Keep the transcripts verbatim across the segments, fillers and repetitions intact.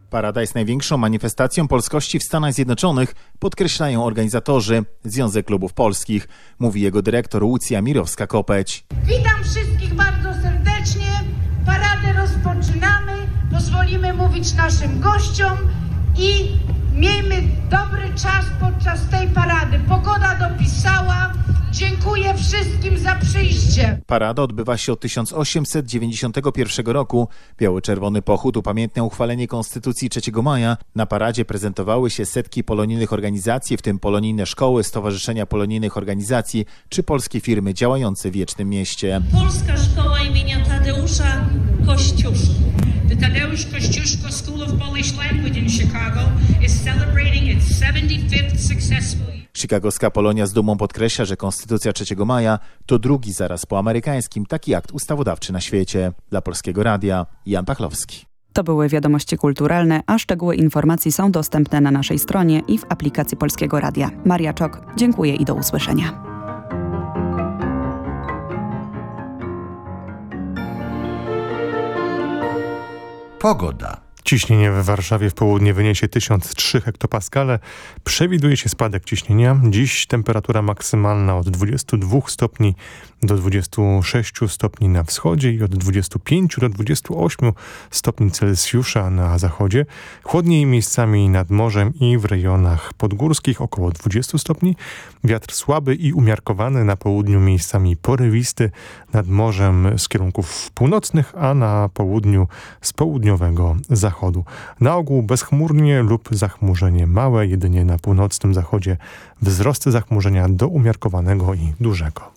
Parada jest największą manifestacją polskości w Stanach Zjednoczonych, podkreślają organizatorzy, Związek Klubów Polskich, mówi jego dyrektor Łucja Mirowska-Kopeć. Witam wszystkich bardzo serdecznie. Paradę rozpoczynamy. Pozwolimy mówić naszym gościom i miejmy dobry czas podczas tej parady. Pogoda dopisała. Dziękuję wszystkim za przyjście. Parada odbywa się od tysiąc osiemset dziewięćdziesiątego pierwszego roku. Biało-czerwony pochód upamiętnia uchwalenie Konstytucji trzeciego maja. Na paradzie prezentowały się setki polonijnych organizacji, w tym polonijne szkoły, stowarzyszenia polonijnych organizacji czy polskie firmy działające w Wiecznym Mieście. Polska Szkoła imienia Tadeusza Kościuszki. The Tadeusz Kościuszko School of Polish Language in Chicago is celebrating its seventy-fifth successful year. Chicagowska Polonia z dumą podkreśla, że Konstytucja trzeciego maja to drugi zaraz po amerykańskim taki akt ustawodawczy na świecie. Dla Polskiego Radia Jan Pachlowski. To były wiadomości kulturalne, a szczegóły informacji są dostępne na naszej stronie i w aplikacji Polskiego Radia. Maria Czok, dziękuję i do usłyszenia. Pogoda. Ciśnienie w Warszawie w południe wyniesie tysiąc trzy hektopaskale. Przewiduje się spadek ciśnienia. Dziś temperatura maksymalna od dwudziestu dwóch stopni do dwudziestu sześciu stopni na wschodzie i od dwudziestu pięciu do dwudziestu ośmiu stopni Celsjusza na zachodzie. Chłodniej miejscami nad morzem i w rejonach podgórskich około dwudziestu stopni. Wiatr słaby i umiarkowany, na południu miejscami porywisty, nad morzem z kierunków północnych, a na południu z południowego zachodu. Na ogół bezchmurnie lub zachmurzenie małe, jedynie na północnym zachodzie wzrosty zachmurzenia do umiarkowanego i dużego.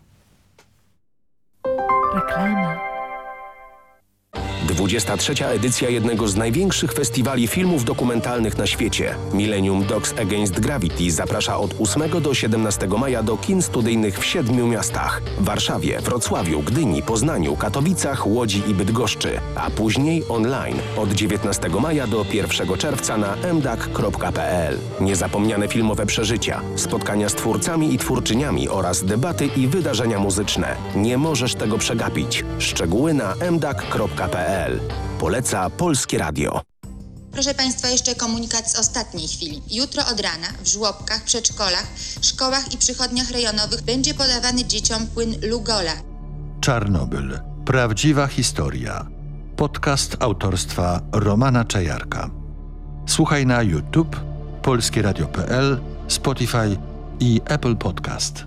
Reklama. dwudziesta trzecia edycja jednego z największych festiwali filmów dokumentalnych na świecie. Millennium Dogs Against Gravity zaprasza od ósmego do siedemnastego maja do kin studyjnych w siedmiu miastach. W Warszawie, Wrocławiu, Gdyni, Poznaniu, Katowicach, Łodzi i Bydgoszczy. A później online od dziewiętnastego maja do pierwszego czerwca na em dak kropka pe el. Niezapomniane filmowe przeżycia, spotkania z twórcami i twórczyniami oraz debaty i wydarzenia muzyczne. Nie możesz tego przegapić. Szczegóły na em dak kropka pe el. Poleca Polskie Radio. Proszę Państwa, jeszcze komunikat z ostatniej chwili. Jutro od rana w żłobkach, przedszkolach, szkołach i przychodniach rejonowych będzie podawany dzieciom płyn Lugola. Czarnobyl. Prawdziwa historia. Podcast autorstwa Romana Czajarka. Słuchaj na YouTube, polskie radio kropka pe el, Spotify i Apple Podcast.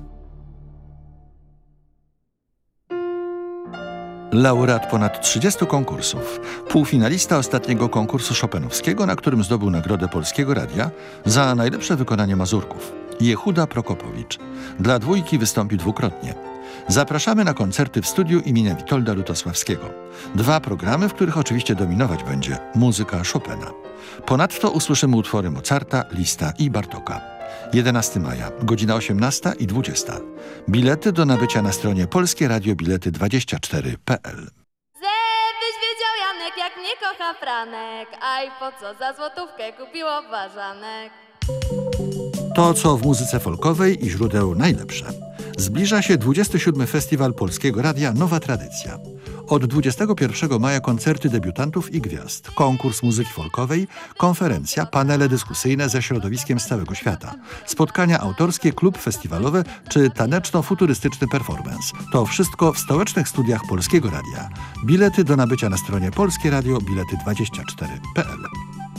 Laureat ponad trzydziestu konkursów, półfinalista ostatniego konkursu chopinowskiego, na którym zdobył Nagrodę Polskiego Radia za najlepsze wykonanie mazurków. Jehuda Prokopowicz. Dla dwójki wystąpił dwukrotnie. Zapraszamy na koncerty w studiu imienia Witolda Lutosławskiego. Dwa programy, w których oczywiście dominować będzie muzyka Chopina. Ponadto usłyszymy utwory Mozarta, Lista i Bartoka. jedenastego maja, godzina osiemnasta i dwudziesta. Bilety do nabycia na stronie polskie radio bilety dwadzieścia cztery kropka pe el. Żebyś wiedział, Janek, jak mnie kocha Franek, a i po co za złotówkę kupiło ważanek. To, co w muzyce folkowej i źródeł najlepsze. Zbliża się dwudziesty siódmy Festiwal Polskiego Radia Nowa Tradycja. Od dwudziestego pierwszego maja koncerty debiutantów i gwiazd, konkurs muzyki folkowej, konferencja, panele dyskusyjne ze środowiskiem z całego świata, spotkania autorskie, klub festiwalowy czy taneczno-futurystyczny performance. To wszystko w stołecznych studiach Polskiego Radia. Bilety do nabycia na stronie polskie radio bilety dwadzieścia cztery kropka pe el.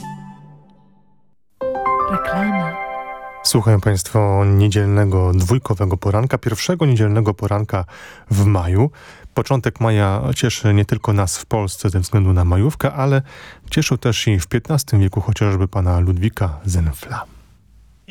Reklama. Słuchają Państwo niedzielnego dwójkowego poranka, pierwszego niedzielnego poranka w maju. Początek maja cieszy nie tylko nas w Polsce ze względu na majówkę, ale cieszył też i w piętnastym wieku chociażby pana Ludwika Zenfla.